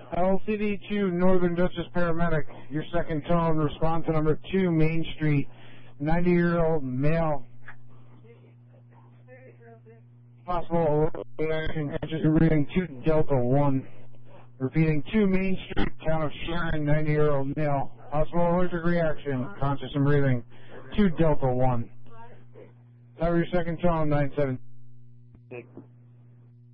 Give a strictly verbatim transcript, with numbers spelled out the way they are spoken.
L C D two, Northern Justice Paramedic. Your second tone, respond to number two, Main Street, ninety-year-old male. Possible reaction, conscious and breathing, two, Delta one. Repeating, two, Main Street, town of Sharon, ninety-year-old male. Possible allergic reaction, conscious and breathing, two, Delta one. Have your second tone, nine seven.